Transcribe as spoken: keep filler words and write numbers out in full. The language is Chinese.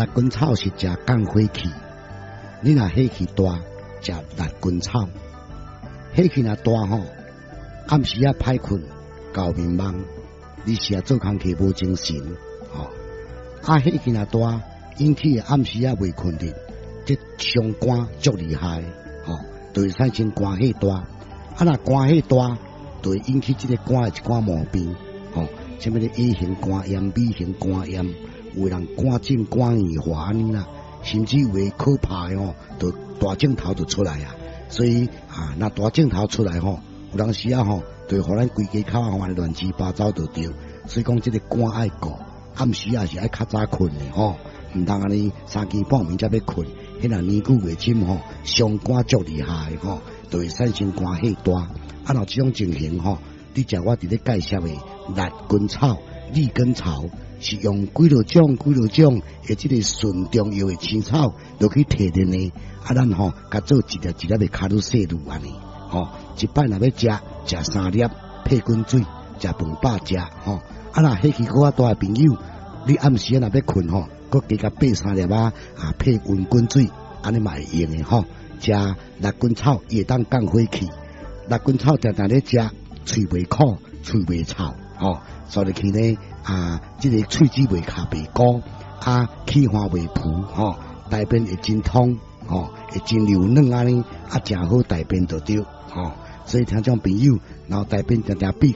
辣根草是食降火气，你若火气大，食辣根草。火气若大吼，暗时啊歹困，搞面梦，你是啊做工课无精神，吼、哦。啊，火气若大，引起暗时啊袂困日，即伤肝足厉害，吼、哦，就会产生肝火大。啊，若肝火大，就会引起即个肝的一寡毛病，吼、哦，什么咧 A 型肝炎、B 型肝炎。有人肝症、肝硬化安尼啦，甚至有诶可怕诶吼，就大镜头就出来啊。所以啊，若大镜头出来吼，有当时啊吼，就互咱规家口啊换乱七八糟就对。所以讲即个肝爱顾，暗时也是爱较早困诶吼，毋通安尼三更半暝才要困，迄若年久月深吼，伤肝足厉害诶吼，就会产生肝火大。啊，若即种情形吼，你食我伫咧介绍诶辣根草、利根草。是用几落种、几落种诶，即个纯中药诶青草落去提炼呢。啊，咱吼甲做一粒一粒诶卡路细路安尼，吼、哦，一摆若要食，食三粒配滚水，食饭饱食，吼、哦。啊，若火气较大诶朋友，你暗时若要困吼，佮加甲八三粒啊，啊配温滚水，安尼嘛会用诶吼。食辣根草伊会当降火气，辣根草常常咧食，喙袂苦，喙袂臭，吼、哦，所以去呢。啊，即、这个喙齿袂卡袂高，啊，气化袂浮，吼、哦，大便会真通，吼、哦，会真流软安尼，啊，诚好大便就对，吼、哦，所以听众朋友，然后大便常常闭